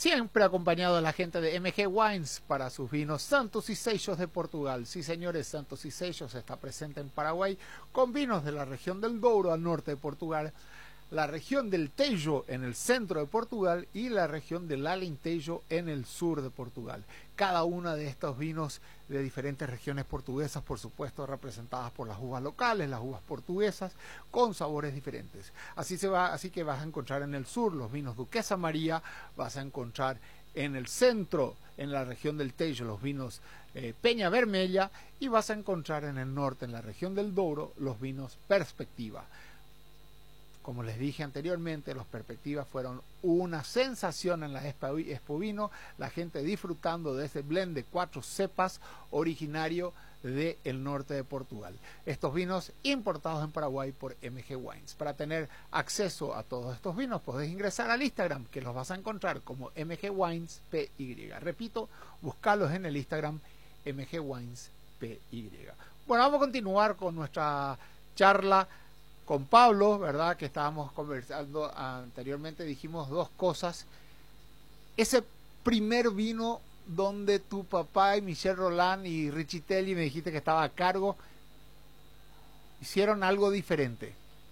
siempre acompañado de la gente de MG Wines para sus vinos Santos y Seixos de Portugal. Sí, señores, Santos y Seixos está presente en Paraguay con vinos de la región del Douro al norte de Portugal, la región del Tejo en el centro de Portugal y la región del Alentejo en el sur de Portugal. Cada una de estos vinos de diferentes regiones portuguesas, por supuesto, representadas por las uvas locales, las uvas portuguesas, con sabores diferentes. Así que vas a encontrar en el sur los vinos Duquesa María, vas a encontrar en el centro, en la región del Tejo, los vinos Peña Vermella, y vas a encontrar en el norte, en la región del Douro, los vinos Perspectiva. Como les dije anteriormente, los Perspectivas fueron una sensación en la Expo Vino, la gente disfrutando de ese blend de 4 cepas originario del norte de Portugal. Estos vinos importados en Paraguay por MG Wines. Para tener acceso a todos estos vinos, podés ingresar al Instagram, que los vas a encontrar como MG Wines PY. Repito, buscarlos en el Instagram MG Wines PY. Bueno, vamos a continuar con nuestra charla con Pablo, ¿verdad? Que estábamos conversando anteriormente, dijimos dos cosas. Ese primer vino donde tu papá y Michel Roland y Richie Telly, me dijiste que estaba a cargo, hicieron algo diferente.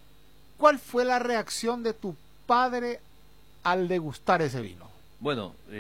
¿Cuál fue la reacción de tu padre al degustar ese vino? Bueno,